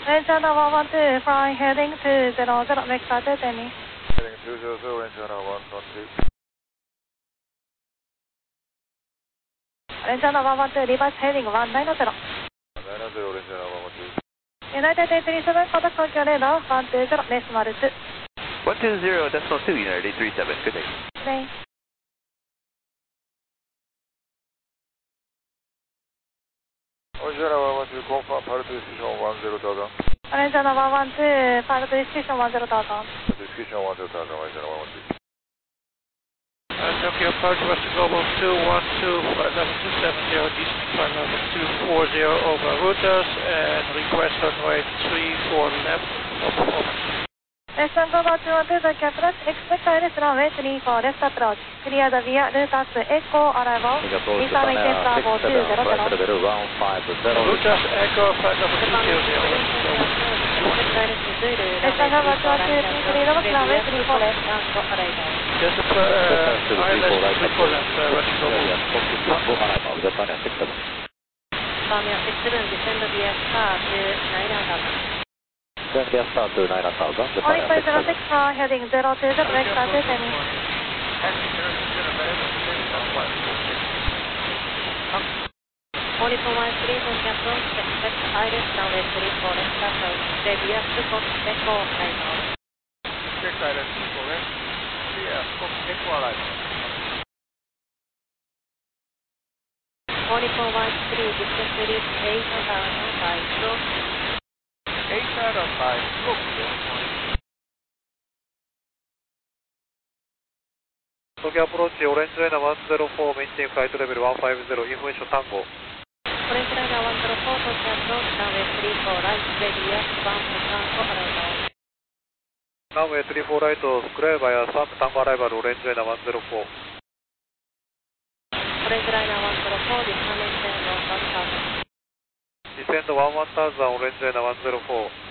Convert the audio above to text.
レンジャーナンバー12 flying heading to 00 vector 2.2 Heading 200, Ranger 113. レンジャーナンバー12 reverse heading 190 90, Ranger 113. United 837 contact Tokyo radar 120 decimal 2 120 decimal 2 United 837, good day. Good day. Ranger 112, confirm pilot decision 10,000. レンジャーナンバー12 pilot decision 10,000 Decision 10,000, Ranger 113. Tokyo approach Western Global 212, flight level 270, descending flight level 240 over routers, and request runway 34 left, over. Western Global 212 Tokyo approach, expect ILS runway 34 left approach, cleared via routers Echo arrival, incoming temper 200. Routers Echo, flight level 200. Western Global 212 T3 runway 34 left. There's a ILS 34 left, Western Global. Tommy 67, descend via star to 9,000. Then via star to 9,000. Only 06 heading 020 vector 210. Only for 13 Tokyo approach, expect ILS runway 34 left approach, via Sukok Echo arrival. Expect ILS 34 left, via Sukok Echo arrival. Only for 13, descend to reach 8,000 by Sukok. 8,000 by Sukok. Tokyo approach, Orange Liner 104, maintain flight level 150, information tango. Orange Liner 104, Tokyo approach, runway 34 right, via Swamp Tango arrival. Runway 34 right, clear via Swamp Tango arrival, Orange Liner 104. Orange Liner 104, descend 1000. Descend 11,000, Orange Liner 104.